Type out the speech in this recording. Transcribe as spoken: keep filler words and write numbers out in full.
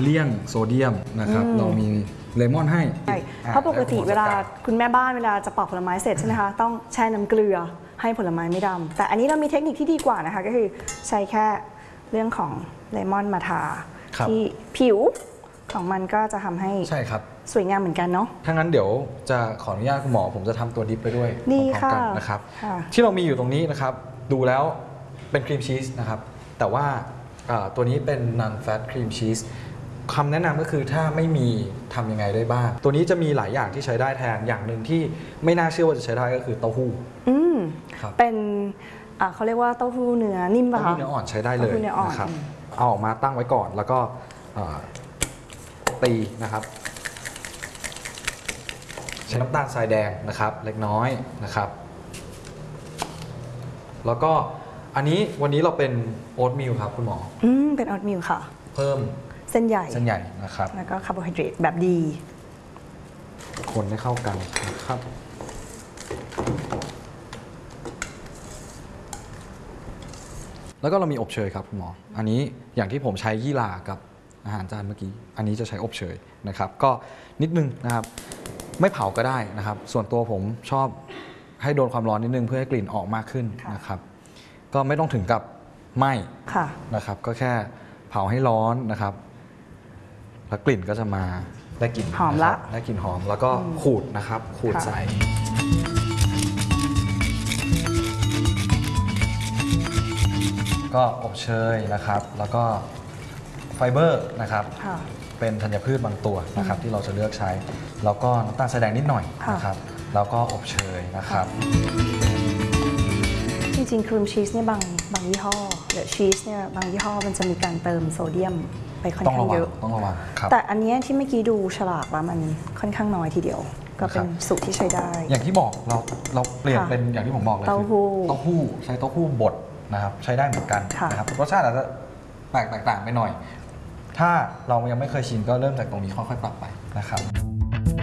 เลี่ยงโซเดียมนะครับเรามีเลมอนให้ใช่เพราะปกติเวลาคุณแม่บ้านเวลาจะปอกผลไม้เสร็จใช่ไหมคะต้องแช่น้ำเกลือให้ผลไม้ไม่ดำแต่อันนี้เรามีเทคนิคที่ดีกว่านะคะก็คือใช้แค่เรื่องของเลมอนมาทาที่ผิวของมันก็จะทำให้ใช่ครับสวยงามเหมือนกันเนาะถ้างั้นเดี๋ยวจะขออนุญาตคุณหมอผมจะทำตัวดิปไปด้วยพร้อมกันนะครับที่เรามีอยู่ตรงนี้นะครับดูแล้วเป็นครีมชีสนะครับแต่ว่าตัวนี้เป็น non fat cream cheese คำแนะนำก็คือถ้าไม่มีทำยังไงได้บ้างตัวนี้จะมีหลายอย่างที่ใช้ได้แทนอย่างหนึ่งที่ไม่น่าเชื่อว่าจะใช้ได้ก็คือเต้าหู้อืมเป็นเขาเรียกว่าเต้าหู้เนื้อนิ่มป่ะคะเต้าหู้เนื้ออ่อนใช้ได้เลยนะครับเอาออกมาตั้งไว้ก่อนแล้วก็ตีนะครับใช้น้ำตาลทรายแดงนะครับเล็กน้อยนะครับแล้วก็อันนี้วันนี้เราเป็นโอ๊ตมิลครับคุณหมออืมเป็นโอ๊ตมิลค่ะเพิ่มเส้นใหญ่เส้นใหญ่นะครับแล้วก็คาร์โบไฮเดรตแบบดีคนให้เข้ากันนะครับแล้วก็เรามีอบเชยครับคุณหมออันนี้อย่างที่ผมใช้ยี่หร่ากับอาหารจานเมื่อกี้อันนี้จะใช้อบเชยนะครับก็นิดนึงนะครับไม่เผาก็ได้นะครับส่วนตัวผมชอบให้โดนความร้อนนิดนึงเพื่อให้กลิ่นออกมากขึ้นนะครับก็ไม่ต้องถึงกับไหม้นะครับก็แค่เผาให้ร้อนนะครับแล้วกลิ่นก็จะมาได้กลิ่นหอมละได้กลิ่นหอมแล้วก็ขูดนะครับขูดใส่ก็อบเชยนะครับแล้วก็ไฟเบอร์นะครับเป็นธัญพืชบางตัวนะครับที่เราจะเลือกใช้แล้วก็น้ำตาลทรายแดงนิดหน่อยนะครับแล้วก็อบเชยนะครับจริงๆครีมชีสเนี่ยบางบางยี่ห้อหรือชีสเนี่ยบางยี่ห้อมันจะมีการเติมโซเดียมไปค่อนข้างเยอะต้องระวังครับแต่อันนี้ที่เมื่อกี้ดูฉลากว่ามันค่อนข้างน้อยทีเดียวก็เป็นสูตรที่ใช้ได้อย่างที่บอกเราเราเปลี่ยนเป็นอย่างที่ผมบอกเลยเต้าหู้เต้าหู้ใช้เต้าหู้บดนะครับใช้ได้เหมือนกันนะครับรสชาติอาจจะแตกต่างไปหน่อยถ้าเรายังไม่เคยชิมก็เริ่มจากตรงนี้ค่อยๆปรับไปนะครับ